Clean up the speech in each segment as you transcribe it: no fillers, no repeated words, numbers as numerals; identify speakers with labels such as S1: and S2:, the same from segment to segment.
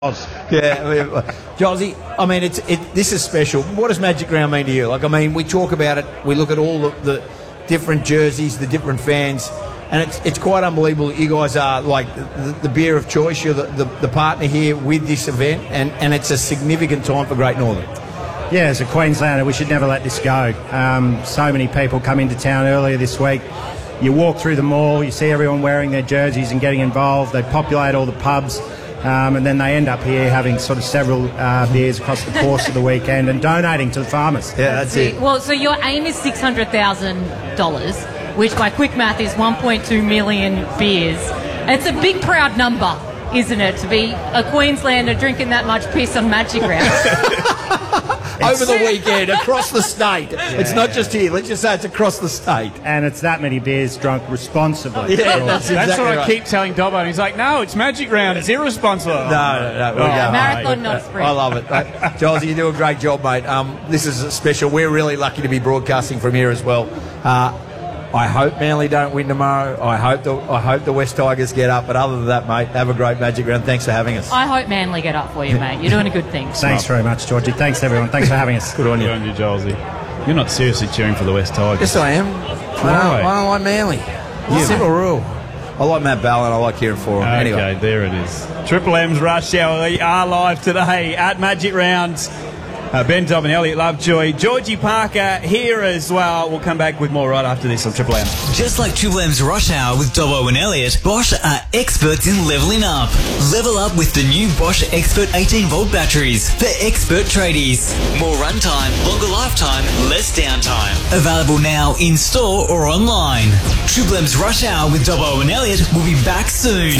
S1: Yeah, Jossie, I mean, this is special. What does Magic Round mean to you? Like, I mean, we talk about it, we look at all the different jerseys, the different fans, and it's quite unbelievable that you guys are, like, the beer of choice. You're the partner here with this event, and it's a significant time for Great Northern.
S2: Yeah, as a Queenslander, we should never let this go. So many people come into town earlier this week. You walk through the mall, you see everyone wearing their jerseys and getting involved. They populate all the pubs. And then they end up here having sort of several beers across the course of the weekend and donating to the farmers.
S1: Yeah, that's it.
S3: Well, so your aim is $600,000, which by quick math is 1.2 million beers. It's a big, proud number, isn't it, to be a Queenslander drinking that much piss on Magic Round?
S1: Over the weekend, across the state. Yeah, it's not just here. Let's just say it's across the state.
S2: And it's that many beers drunk responsibly.
S1: Yeah, that's exactly
S4: what
S1: right.
S4: I keep telling Dobbo. And he's like, no, it's Magic Round. It's irresponsible.
S1: No.
S3: Marathon, not sprint.
S1: I love it. Giles, you do a great job, mate. This is special. We're really lucky to be broadcasting from here as well. I hope Manly don't win tomorrow. I hope the West Tigers get up. But other than that, mate, have a great Magic Round. Thanks for having us.
S3: I hope Manly get up for you, mate. You're doing a good thing.
S2: Thanks very much, Georgie. Thanks, everyone. Thanks for having us.
S1: Good on you.
S4: Good on you, Jolesy. You're not seriously cheering for the West Tigers.
S1: Yes, I am. I don't like Manly. Simple rule. I like Matt Ball and I like Kieran Foran.
S4: Okay,
S1: Anyway.
S4: there it is. Triple M's Rush Hour. We are live today at Magic Round. Ben Dobb and Elliot Lovejoy. Georgie Parker here as well. We'll come back with more right after this on Triple M.
S5: Just like Triple M's Rush Hour with Dobbo and Elliot, Bosch are experts in leveling up. Level up with the new Bosch Expert 18-volt batteries for expert tradies. More runtime, longer lifetime, less downtime. Available now in store or online. Triple M's Rush Hour with Dobbo and Elliot will be back soon.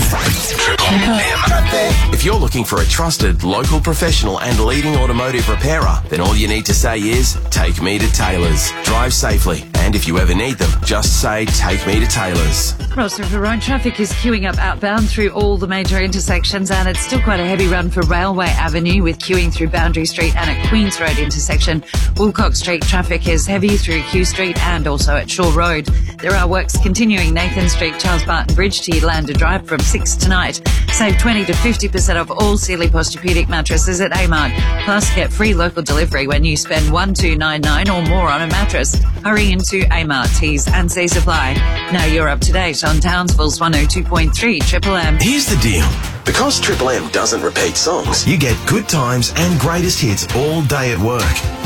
S6: If you're looking for a trusted, local professional and leading automotive repairer, then all you need to say is, take me to Taylor's. Drive safely, and if you ever need them, just say, take me to Taylor's.
S7: Cross River Road traffic is queuing up outbound through all the major intersections, and it's still quite a heavy run for Railway Avenue with queuing through Boundary Street and at Queen's Road intersection. Wilcox Street traffic is heavy through Kew Street and also at Shaw Road. There are works continuing Nathan Street, Charles Barton Bridge to Yolanda Drive from 6 tonight. Save 20 to 50% off all Sealy Posturepedic mattresses at Amart. Plus, get free local delivery when you spend $1,299 or more on a mattress. Hurry into Amart. T's and C's apply. Now you're up to date on Townsville's 102.3 Triple M.
S6: Here's the deal. Because Triple M doesn't repeat songs, you get good times and greatest hits all day at work.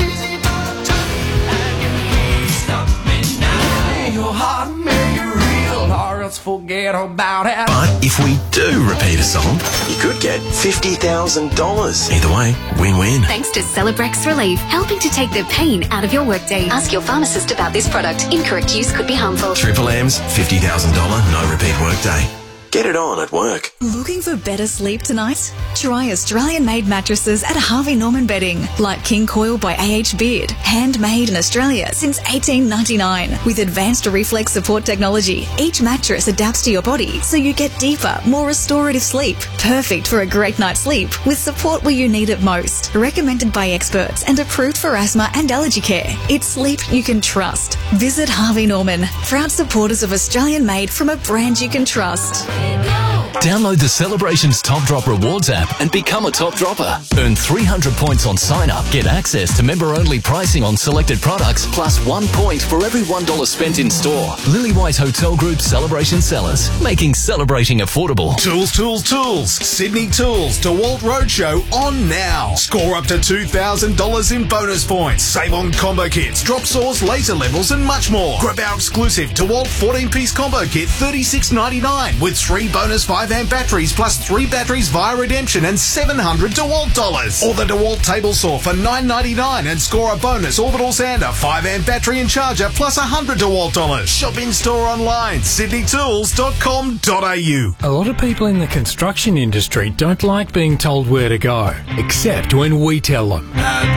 S8: Forget about it.
S6: But if we do repeat a song, you could get $50,000. Either way, win-win.
S9: Thanks to Celebrex Relief, helping to take the pain out of your workday. Ask your pharmacist about this product. Incorrect use could be harmful.
S6: Triple M's $50,000 no repeat workday. Get it on at work.
S10: Looking for better sleep tonight? Try Australian-made mattresses at Harvey Norman Bedding, like King Coil by A.H. Beard, handmade in Australia since 1899. With advanced reflex support technology, each mattress adapts to your body so you get deeper, more restorative sleep. Perfect for a great night's sleep with support where you need it most. Recommended by experts and approved for asthma and allergy care. It's sleep you can trust. Visit Harvey Norman, proud supporters of Australian-made from a brand you can trust.
S11: Download the Celebrations Top Drop Rewards app and become a top dropper. Earn 300 points on sign-up. Get access to member-only pricing on selected products, plus 1 point for every $1 spent in store. Lillywhite Hotel Group Celebration Sellers, making celebrating affordable.
S12: Tools. Sydney Tools DeWalt Roadshow on now. Score up to $2,000 in bonus points. Save on combo kits, drop saws, laser levels and much more. Grab our exclusive DeWalt 14-piece combo kit, $36.99 with 3 bonus 5-amp batteries plus 3 batteries via redemption and $700 DeWalt dollars. Or the DeWalt table saw for $9.99 and score a bonus orbital sander, 5-amp battery and charger plus $100 DeWalt dollars. Shop in store online, sydneytools.com.au.
S13: A lot of people in the construction industry don't like being told where to go, except when we tell them.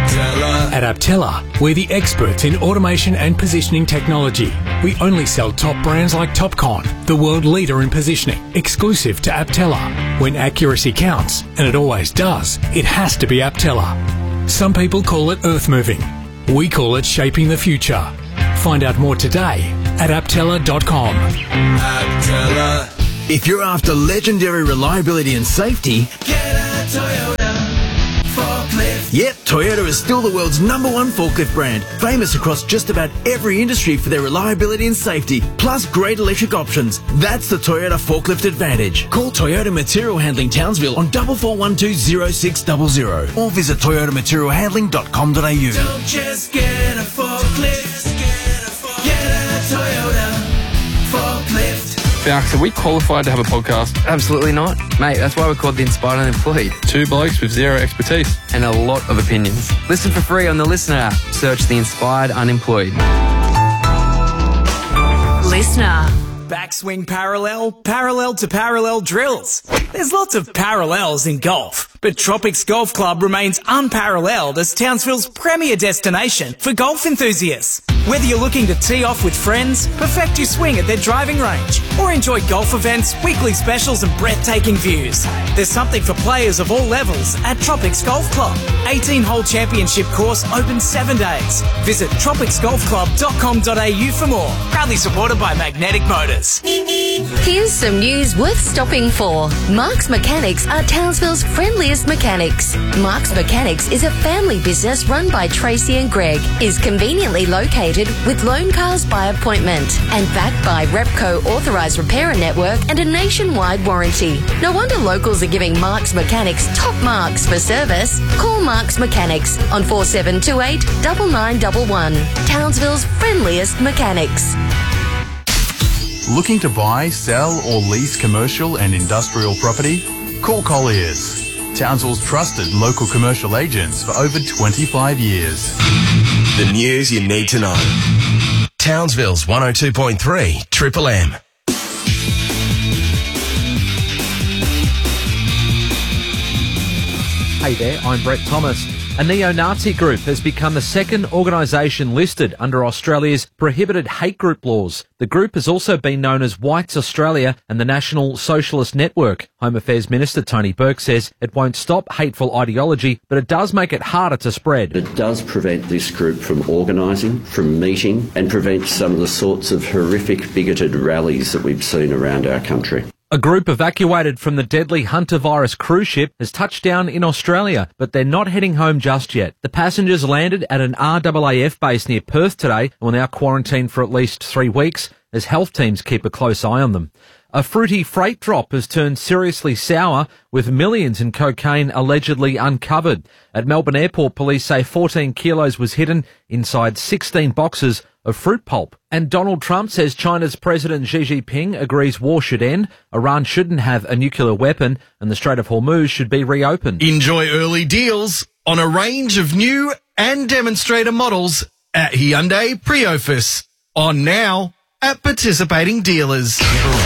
S13: At Aptella, we're the experts in automation and positioning technology. We only sell top brands like Topcon, the world leader in positioning, exclusive to Aptella. When accuracy counts, and it always does, it has to be Aptella. Some people call it earth moving. We call it shaping the future. Find out more today at aptella.com.
S6: Aptella. If you're after legendary reliability and safety, get
S14: Toyota forklift.
S15: Yep, Toyota is still the world's #1 forklift brand, famous across just about every industry for their reliability and safety, plus great electric options. That's the Toyota Forklift Advantage. Call Toyota Material Handling Townsville on 44120600 or visit toyotamaterialhandling.com.au.
S14: Don't just get a forklift, get a Toyota forklift.
S16: Falcons, are we qualified to have a podcast?
S17: Absolutely not. Mate, that's why we're called The Inspired Unemployed.
S16: Two blokes with zero expertise.
S17: And a lot of opinions. Listen for free on the Listener app. Search The Inspired Unemployed.
S10: Listener.
S18: Backswing parallel, parallel to parallel drills. There's lots of parallels in golf, but Tropics Golf Club remains unparalleled as Townsville's premier destination for golf enthusiasts. Whether you're looking to tee off with friends, perfect your swing at their driving range, or enjoy golf events, weekly specials and breathtaking views, there's something for players of all levels at Tropics Golf Club. 18-hole championship course open 7 days. Visit tropicsgolfclub.com.au for more. Proudly supported by Magnetic Motors.
S19: Here's some news worth stopping for. Mark's Mechanics are Townsville's friendliest mechanics. Mark's Mechanics is a family business run by Tracy and Greg, is conveniently located with loan cars by appointment and backed by Repco authorised repairer network and a nationwide warranty. No wonder locals are giving Mark's Mechanics top marks for service. Call Mark's Mechanics on 4728 9911. Townsville's friendliest mechanics.
S20: Looking to buy, sell or lease commercial and industrial property? Call Colliers, Townsville's trusted local commercial agents for over 25 years.
S6: The news you need to know. Townsville's 102.3 Triple M.
S21: Hey there, I'm Brett Thomas. A neo-Nazi group has become the second organisation listed under Australia's prohibited hate group laws. The group has also been known as Whites Australia and the National Socialist Network. Home Affairs Minister Tony Burke says it won't stop hateful ideology, but it does make it harder to spread.
S22: It does prevent this group from organising, from meeting, and prevent some of the sorts of horrific bigoted rallies that we've seen around our country.
S21: A group evacuated from the deadly Hunter virus cruise ship has touched down in Australia, but they're not heading home just yet. The passengers landed at an RAAF base near Perth today and will now quarantine for at least 3 weeks as health teams keep a close eye on them. A fruity freight drop has turned seriously sour, with millions in cocaine allegedly uncovered. At Melbourne Airport, police say 14 kilos was hidden inside 16 boxes of fruit pulp. And Donald Trump says China's President Xi Jinping agrees war should end, Iran shouldn't have a nuclear weapon, and the Strait of Hormuz should be reopened.
S23: Enjoy early deals on a range of new and demonstrator models at Hyundai Priofus. On now at participating dealers.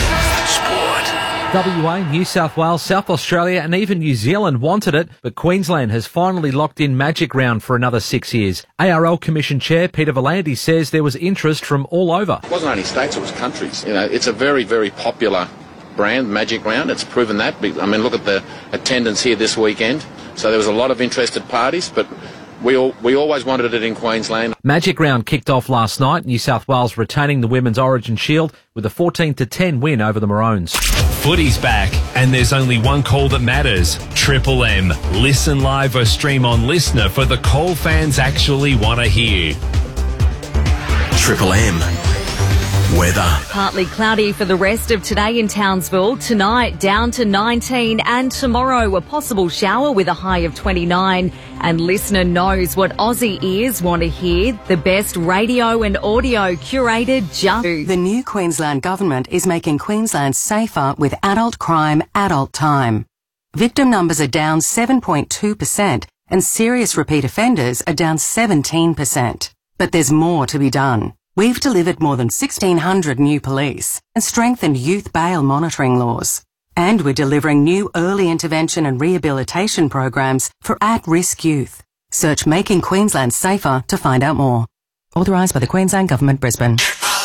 S21: WA, New South Wales, South Australia and even New Zealand wanted it, but Queensland has finally locked in Magic Round for another 6 years. ARL Commission Chair Peter V'landys says there was interest from all over.
S24: It wasn't only states, it was countries. You know, it's a very, very popular brand, Magic Round. It's proven that. I mean, look at the attendance here this weekend. So there was a lot of interested parties, but we always wanted it in Queensland.
S21: Magic Round kicked off last night, New South Wales retaining the Women's Origin Shield with a 14-10 win over the Maroons.
S25: Footy's back, and there's only one call that matters. Triple M. Listen live or stream on Listener for the call fans actually want to hear.
S6: Triple M. Weather.
S26: Partly cloudy for the rest of today in Townsville. Tonight down to 19 and tomorrow a possible shower with a high of 29. And Listener knows what Aussie ears want to hear. The best radio and audio curated just...
S27: The new Queensland government is making Queensland safer with adult crime, adult time. Victim numbers are down 7.2% and serious repeat offenders are down 17%. But there's more to be done. We've delivered more than 1,600 new police and strengthened youth bail monitoring laws. And we're delivering new early intervention and rehabilitation programs for at-risk youth. Search Making Queensland Safer to find out more. Authorised by the Queensland Government, Brisbane.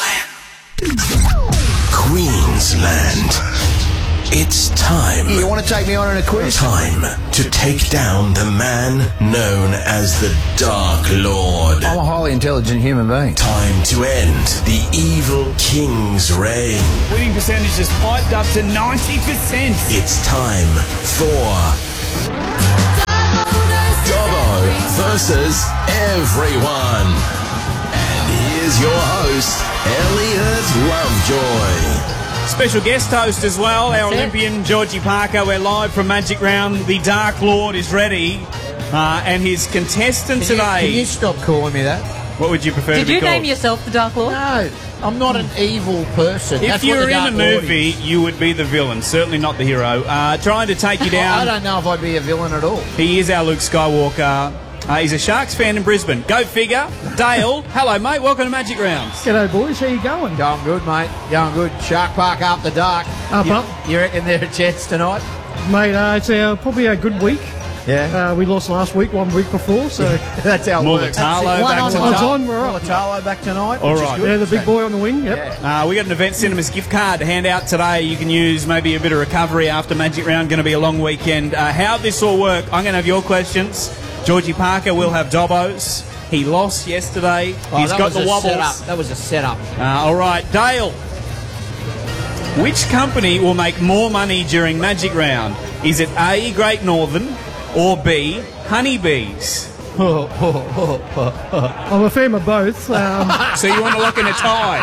S6: Queensland. It's time.
S1: You want to take me on in a quiz?
S6: Time to take down the man known as the Dark Lord.
S1: I'm a highly intelligent human being.
S6: Time to end the evil king's reign.
S28: Winning percentage has spiked up to 90%.
S6: It's time for Dobbo versus everyone. And here's your host, Elliot Lovejoy.
S2: Special guest host as well, our Olympian Georgie Parker. We're live from Magic Round. The Dark Lord is ready, and his contestant today.
S1: Can you stop calling me that?
S2: What would you prefer to
S3: Did
S2: be
S3: you
S2: called?
S3: name yourself the Dark Lord?
S1: No, I'm not an evil person.
S2: If
S1: That's
S2: you
S1: what
S2: were
S1: the
S2: in
S1: Dark
S2: a
S1: Lord
S2: movie,
S1: is.
S2: you would be the villain, certainly not the hero. Trying to take you down.
S1: I don't know if I'd be a villain at all.
S2: He is our Luke Skywalker. He's a Sharks fan in Brisbane. Go figure. Dale, hello, mate. Welcome to Magic Rounds.
S4: G'day, boys. How you going?
S1: Going good, mate. Going good. Shark Park after dark. You reckon they're a chance tonight?
S4: Mate, it's probably a good week.
S1: Yeah.
S4: We lost last week, 1 week before, so...
S1: That's how it works.
S2: Mulatalo back tonight.
S4: It's on, we're up.
S1: Mulatalo back tonight.
S2: All
S1: which is
S2: right.
S1: good.
S4: Yeah, the big boy on the wing, yep.
S2: We got an Event Cinemas gift card to hand out today. You can use maybe a bit of recovery after Magic Round. Going to be a long weekend. How this will work, I'm going to have your questions. Georgie Parker will have Dobbo's. He lost yesterday. He's got the wobbles.
S1: Setup. That was a setup.
S2: All right, Dale. Which company will make more money during Magic Round? Is it A, Great Northern, or B, Honeybees?
S4: I'm a fan of both.
S2: So you want to lock in a tie?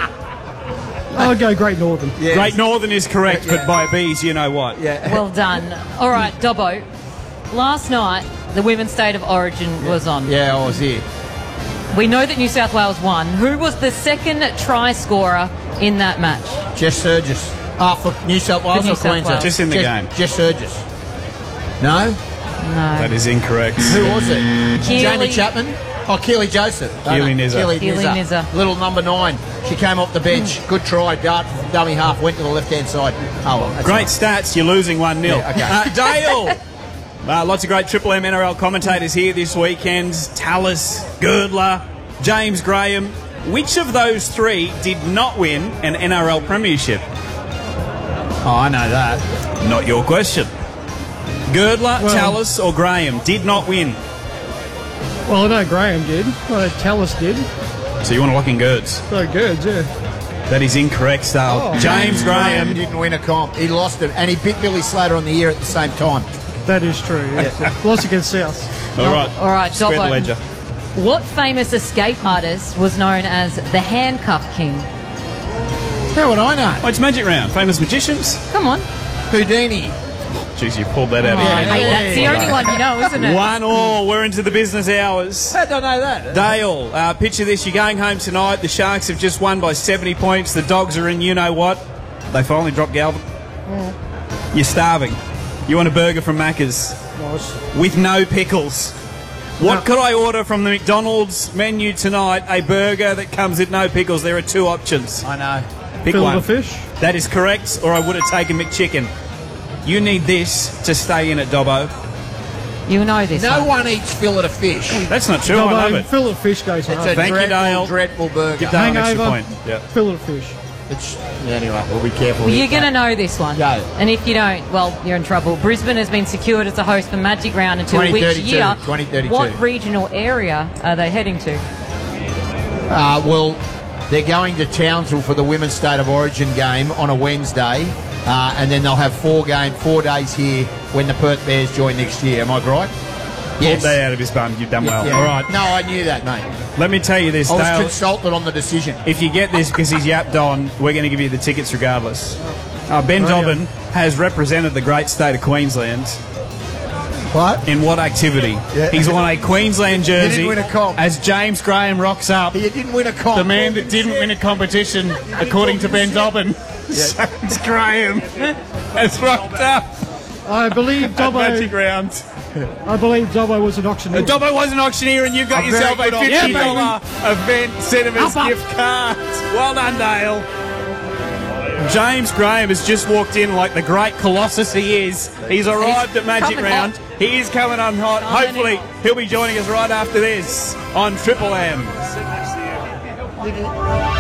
S4: I'll go Great Northern.
S1: Yes.
S2: Great Northern is correct, but by bees, you know what?
S1: Yeah.
S3: Well done. All right, Dobbo. Last night, the Women's State of Origin was on.
S1: Yeah, I was here.
S3: We know that New South Wales won. Who was the second try scorer in that match?
S1: Jess Surgis. For New South Wales
S3: New
S1: or
S3: South
S1: Queensland?
S3: Wales.
S2: Just in the game.
S1: Jess Surgis. No?
S2: That is incorrect.
S1: Who was it?
S3: Keely-
S1: Jamie Chapman? Oh, Keely Joseph.
S2: Keely Nizza.
S3: Keely Nizza.
S1: Little number 9. She came off the bench. Good try. Dart from dummy half. Went to the left-hand side. Oh, well. That's
S2: Great
S1: right.
S2: stats. You're losing 1-0.
S1: Yeah, okay.
S2: Dale. Lots of great Triple M NRL commentators here this weekend. Tallis, Girdler, James Graham. Which of those three did not win an NRL premiership?
S1: Oh, I know that.
S2: Not your question. Girdler, Tallis or Graham did not win.
S4: Well, I know Graham did. I know Tallis did.
S2: So you want to lock in Girds?
S4: So good, yeah.
S2: That is incorrect, Stale.
S1: Oh,
S2: James Graham.
S1: didn't win a comp. He lost it. And he beat Billy Slater on the year at the same time.
S4: That is true, yeah. Lost against South.
S2: All right.
S3: All right,
S2: Spread the
S3: Dobbo.
S2: ledger.
S3: What famous escape artist was known as the Handcuff King?
S1: How would I know?
S2: Oh, it's Magic Round. Famous magicians.
S3: Come on.
S1: Houdini.
S2: Jeez, you pulled that out of your head.
S3: Hey, that's the only one you know, isn't it?
S2: 1-1. We're into the business hours.
S1: How did I know that?
S2: Dale, picture this. You're going home tonight. The Sharks have just won by 70 points. The Dogs are in you-know-what. They finally dropped Galvin. You're starving. You want a burger from Macca's.
S4: Nice.
S2: With no pickles. What could I order from the McDonald's menu tonight? A burger that comes with no pickles. There are two options.
S1: I know.
S2: Pick
S4: Fill
S2: one.
S4: the fish.
S2: That is correct, or I would have taken McChicken. You need this to stay in at Dobbo.
S3: You know this.
S1: No one eats fillet of fish.
S2: That's not true. I love it.
S4: Fillet of fish goes
S1: It's
S4: hard.
S1: a
S2: Thank you, Dale.
S1: dreadful burger.
S2: Give Dale an extra
S4: Hangover.
S2: point. Yeah.
S4: Fillet of fish.
S1: Anyway, we'll be careful.
S3: Well, you're going to know this one.
S1: Go.
S3: And if you don't, well, you're in trouble. Brisbane has been secured as a host for Magic Round until which
S1: 2032,
S3: year?
S1: 2032.
S3: What regional area are they heading to?
S1: Well, they're going to Townsville for the Women's State of Origin game on a Wednesday, and then they'll have 4 days here when the Perth Bears join next year. Am I right?
S2: Pulled that out of his bum. You've done well.
S1: Yeah.
S2: All right.
S1: No, I knew that, mate.
S2: Let me tell you this,
S1: I was
S2: Dale.
S1: consulted on the decision.
S2: If you get this because he's yapped on, we're going to give you the tickets regardless. Ben Dobbin has represented the great state of Queensland.
S1: What?
S2: In what activity?
S1: Yeah.
S2: He's worn a Queensland jersey.
S1: He didn't win a comp.
S2: As James Graham rocks up.
S1: He didn't win a comp.
S2: The man that didn't win a competition, according to Ben Dobbin. James Graham has rocked up.
S4: I believe
S2: at Magic Round.
S4: I believe Dobbo was an auctioneer.
S2: Dobbo was an auctioneer, and you got yourself a $50 Event Cinemas gift card. Well done, Dale. James Graham has just walked in like the great colossus he is. He's arrived at Magic Round. He is coming on hot. Hopefully, he'll be joining us right after this on Triple M.